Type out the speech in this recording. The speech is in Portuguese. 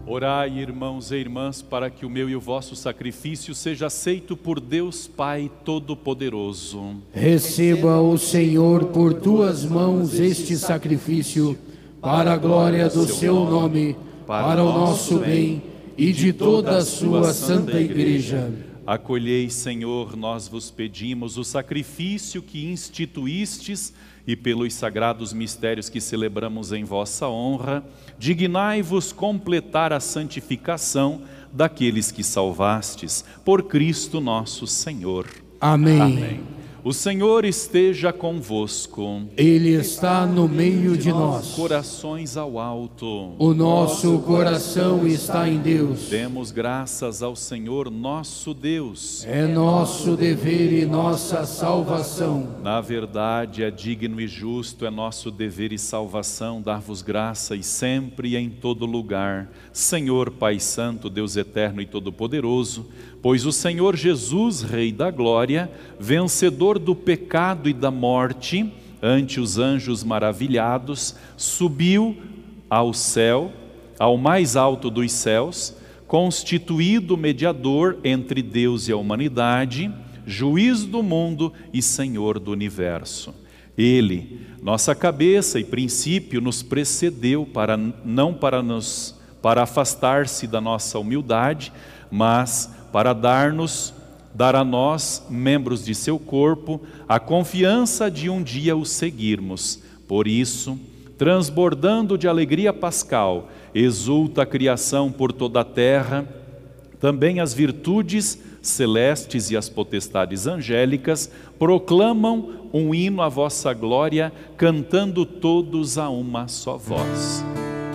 Orai, irmãos e irmãs, para que o meu e o vosso sacrifício seja aceito por Deus Pai Todo-Poderoso. Receba o Senhor por tuas mãos este sacrifício, para a glória do seu nome, para o nosso bem e de toda a sua santa igreja. Acolhei, Senhor, nós vos pedimos o sacrifício que instituístes e pelos sagrados mistérios que celebramos em vossa honra, dignai-vos completar a santificação daqueles que salvastes, por Cristo nosso Senhor. Amém. Amém. O Senhor esteja convosco. Ele está no meio de nós. Corações ao alto. O nosso coração está em Deus. Demos graças ao Senhor nosso Deus. É nosso dever e nossa salvação. Na verdade, é digno e justo, é nosso dever e salvação dar-vos graça e sempre e em todo lugar, Senhor Pai Santo, Deus eterno e todo-poderoso, pois o Senhor Jesus, Rei da Glória, vencedor do pecado e da morte, ante os anjos maravilhados, subiu ao céu, ao mais alto dos céus, constituído mediador entre Deus e a humanidade, juiz do mundo e Senhor do universo. Ele, nossa cabeça e princípio, nos precedeu para afastar-se da nossa humildade, mas para dar a nós, membros de seu corpo, a confiança de um dia o seguirmos. Por isso, transbordando de alegria pascal, exulta a criação por toda a terra, também as virtudes celestes e as potestades angélicas proclamam um hino à vossa glória, cantando todos a uma só voz.